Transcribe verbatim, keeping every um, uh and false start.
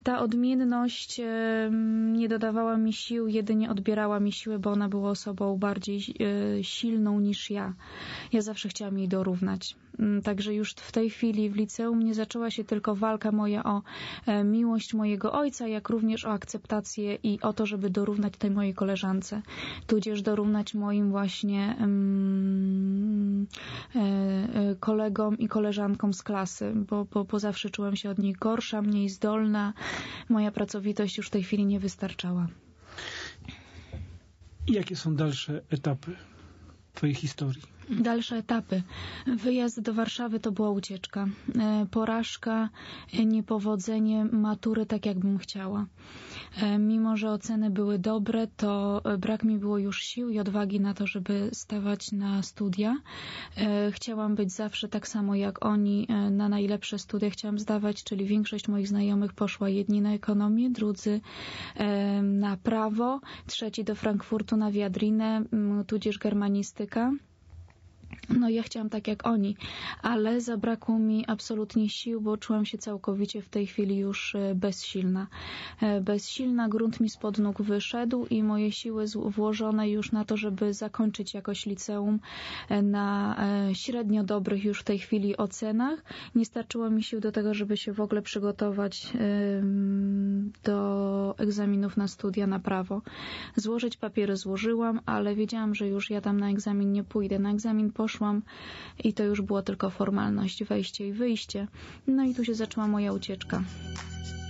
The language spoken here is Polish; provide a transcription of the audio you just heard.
Ta odmienność e, nie dodawała mi sił, jedynie odbierała mi siły, bo ona była osobą bardziej e, silną niż ja. Ja zawsze chciałam jej dorównać. Także już w tej chwili w liceum nie zaczęła się tylko walka moja o e, miłość mojego ojca, jak również o akceptację i o to, żeby dorównać tej mojej koleżance. Tudzież dorównać moim właśnie mm, e, e, kolegom i koleżankom z klasy, bo, bo, bo zawsze czułam się od nich gorsza, mniej zdolna. Moja pracowitość już w tej chwili nie wystarczała. I jakie są dalsze etapy twojej historii? Dalsze etapy. Wyjazd do Warszawy to była ucieczka. Porażka, niepowodzenie matury tak, jakbym chciała. Mimo że oceny były dobre, to brak mi było już sił i odwagi na to, żeby stawać na studia. Chciałam być zawsze tak samo jak oni na najlepsze studia chciałam zdawać, czyli większość moich znajomych poszła jedni na ekonomię, drudzy na prawo, trzeci do Frankfurtu na wiadrinę, tudzież germanistyka. No ja chciałam tak jak oni, ale zabrakło mi absolutnie sił, bo czułam się całkowicie w tej chwili już bezsilna. Bezsilna, grunt mi spod nóg wyszedł i moje siły włożone już na to, żeby zakończyć jakoś liceum na średnio dobrych już w tej chwili ocenach. Nie starczyło mi sił do tego, żeby się w ogóle przygotować do egzaminów na studia na prawo. Złożyć papiery złożyłam, ale wiedziałam, że już ja tam na egzamin nie pójdę. Na egzamin poszłam i to już było tylko formalność, wejście i wyjście. No i tu się zaczęła moja ucieczka.